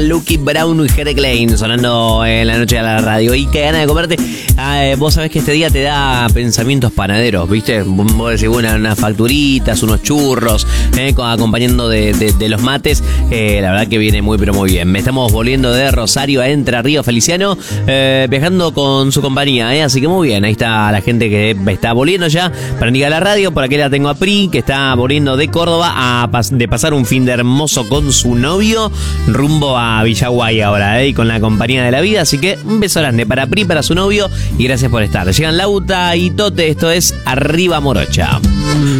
Lucky Brown y Jere Klein sonando en la noche de la radio. Y qué ganas de comerte. Vos sabés que este día te da pensamientos panaderos, ¿viste? Vos decís, bueno, unas facturitas, unos churros, acompañando de los mates. La verdad que viene muy, pero muy bien. Me estamos volviendo de Rosario a Entre Ríos, Feliciano, viajando con su compañía, así que muy bien. Ahí está la gente que está volviendo ya. Prendida la radio, por aquí la tengo a Pri, que está volviendo de Córdoba de pasar un fin de hermoso con su novio, rumbo a Villaguay ahora, y con la compañía de la vida. Así que un beso grande para Pri, para su novio, y gracias por estar. Llegan Lauta y Tote, esto es Arriba Morocha.